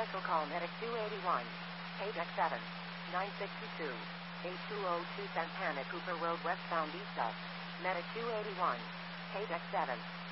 Special call Medic 281. Paydeck 7. 962. 8202 Santana Cooper Road westbound East of. Medic 281. Paydeck 7.